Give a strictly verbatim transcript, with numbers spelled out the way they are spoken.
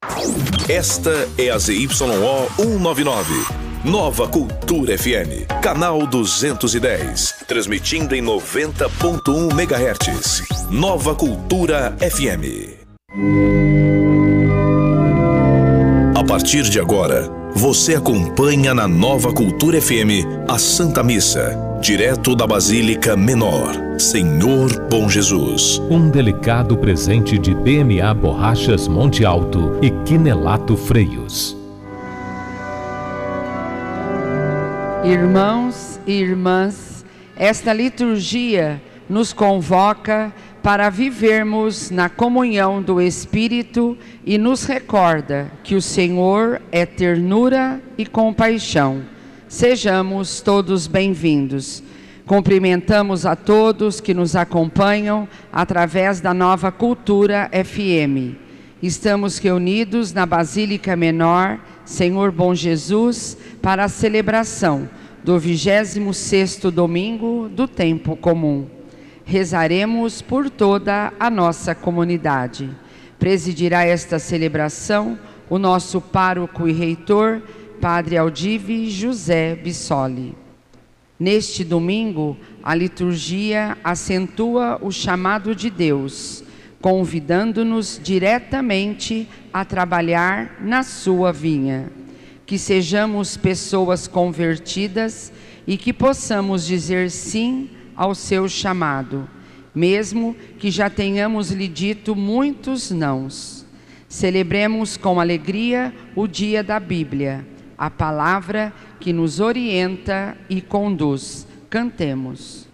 Esta é a Z Y O cento e noventa e nove, Nova Cultura F M, canal duzentos e dez, transmitindo em noventa ponto um megahertz. Nova Cultura F M. A partir de agora, você acompanha na Nova Cultura F M a Santa Missa, direto da Basílica Menor. Senhor Bom Jesus. Um delicado presente de B M A Borrachas Monte Alto e Quinelato Freios. Irmãos e irmãs, esta liturgia nos convoca para vivermos na comunhão do Espírito e nos recorda que o Senhor é ternura e compaixão. Sejamos todos bem-vindos. Cumprimentamos a todos que nos acompanham através da Nova Cultura F M. Estamos reunidos na Basílica Menor, Senhor Bom Jesus, para a celebração do vigésimo sexto domingo do tempo comum. Rezaremos por toda a nossa comunidade. Presidirá esta celebração o nosso pároco e reitor, Padre Aldive José Bissoli. Neste domingo, a liturgia acentua o chamado de Deus, convidando-nos diretamente a trabalhar na sua vinha. Que sejamos pessoas convertidas e que possamos dizer sim ao seu chamado, mesmo que já tenhamos lhe dito muitos nãos. Celebremos com alegria o dia da Bíblia, a palavra que nos orienta e conduz. Cantemos.